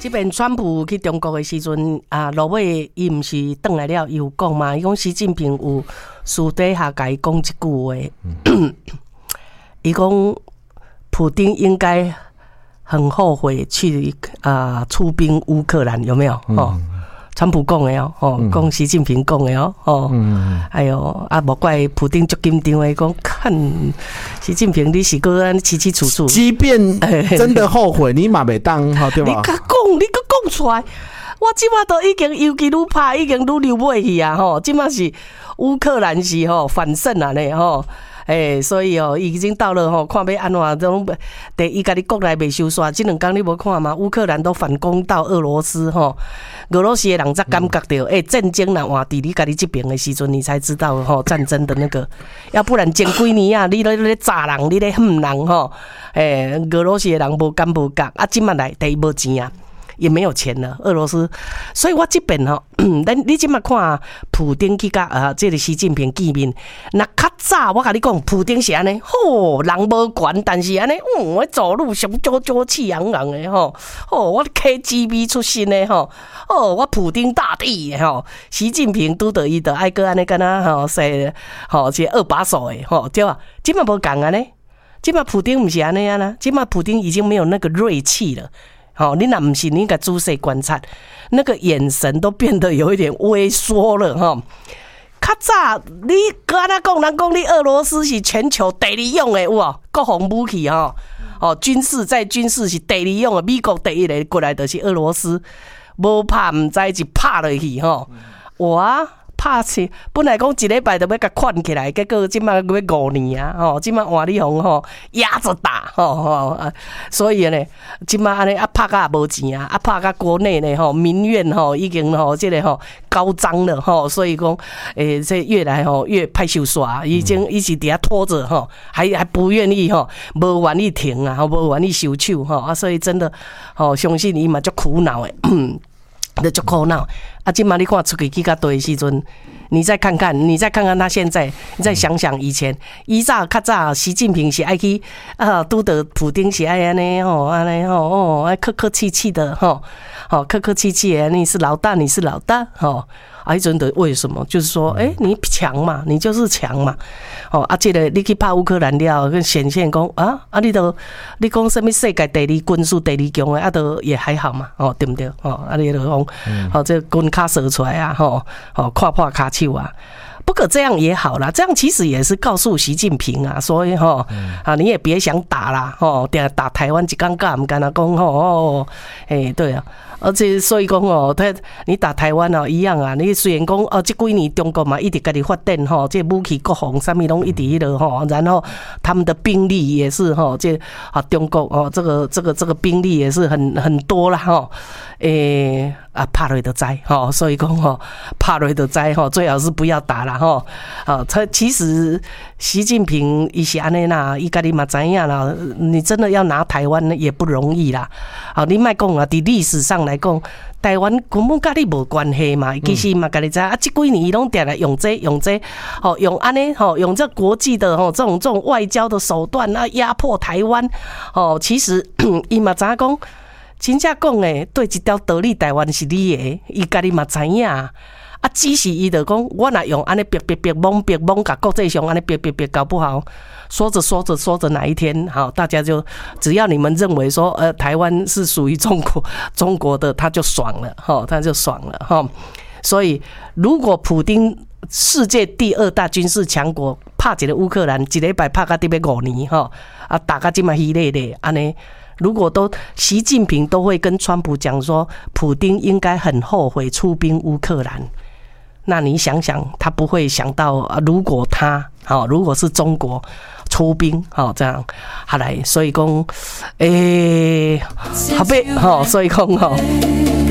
这边川普去中国的时阵啊，落尾伊毋是转来了，伊有讲嘛，伊讲习近平有私底下甲伊讲一句话，伊讲普丁应该很后悔去出兵乌克兰，有没有？川普讲的哦，讲习近平讲的哦，哎呦无怪普丁足紧张的，讲看习近平你是个安起起楚楚， 即便真的后悔，你嘛袂当哈，对吧？ 你讲出来，我即马都已经游击愈拍，已经愈溜尾去啊！吼，即马是乌克兰是反胜啊呢吼。所以已经到了看要安怎种，第一家己国内袂收煞，这2天你无看吗？乌克兰都反攻到俄罗斯俄罗斯的人才感觉到，战争若换伫你家己这边的时阵，你才知道战争的那个，要不然前几年啊，你咧炸人，你咧恨人俄罗斯的人无敢无觉啊，今麦来第一无钱啊。也没有钱了，俄罗斯，所以我这边你今麦看普丁去甲这个习近平见面，那较早我甲你讲，普丁是安尼，人无悬，但是安尼，我走路上气昂昂的我 KGB 出身的我普丁大帝习近平拄到伊的爱个安尼敢若是这2把手的对吧？今麦无共安尼，今麦普丁不是安尼啊啦，今麦普丁已经没有那个锐气了。你若不是你给仔细观察，那个眼神都变得有一点微缩了较早你敢若讲人讲你俄罗斯是全球第2用的有无？国防武器军事是第2用的，美国第1个过来就是俄罗斯，无拍唔知就拍落去哇！拍起本来讲1礼拜就要甲款起来，结果即摆要5年啊！即摆换你红压着打所以呢，即摆安尼拍甲也无钱啊！拍甲国内呢民怨已经这个高涨了所以讲这越来越歹收煞，已经一直伫遐拖着还不愿意无愿意停啊，无愿意收手所以真的相信伊嘛足苦恼的。就足苦恼啊！今嘛你看出去较多的时阵，你再看看他现在，你再想想以前，较早习近平是爱去拄到普丁是爱安尼爱客客气气的客客气气的，你是老大迄阵的为什么？就是说，你强嘛，你就是强嘛，这个你去拍乌克兰了，跟显现讲你讲什么世界第2军事第2强的，都也还好嘛，对不对？你就讲，这军卡射出来啊，看破卡手啊。不过这样也好啦，这样其实也是告诉习近平啊，所以你也别想打啦，打台湾一天干唔干啊？讲对啊。而且所以讲你打台湾一样啊。你虽然讲这几年中国嘛一直家己发展这武器国防啥物拢一直然后他们的兵力也是这中国这个兵力也是很多啦拍落就知所以讲拍落就知最好是不要打啦其实习近平伊是安尼啦，伊家己嘛知影啦，你真的要拿台湾也不容易啦。你莫讲伫历史上来讲，台湾根本甲你无关系嘛。其实嘛，家己知这几年伊拢定来用安尼用这国际的这种外交的手段压迫台湾其实伊嘛知影讲，真正讲诶，对一条道理，台湾是你的，伊家己嘛知影。只是伊就讲，我若用安尼逼蒙，甲国际上安尼逼，搞不好说着哪一天大家就只要你们认为说台湾是属于中国的，他就爽了所以如果普丁世界第2大军事强国拍一个乌克兰1礼拜拍到得要5年打到这么稀累的安尼。如果习近平都会跟川普讲说，普丁应该很后悔出兵乌克兰，那你想想，他不会想到如果是中国出兵这样，好来，所以讲，所以讲